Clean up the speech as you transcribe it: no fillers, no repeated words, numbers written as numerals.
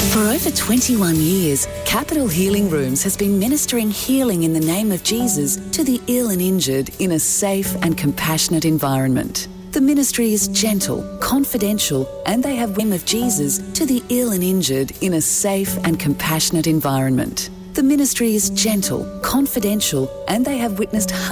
For over 21 years, Capital Healing Rooms has been ministering healing in the name of Jesus to the ill and injured in a safe and compassionate environment. The ministry is gentle, confidential, and they have name of Jesus to the ill and injured in a safe and compassionate environment. The ministry is gentle, confidential, and they have witnessed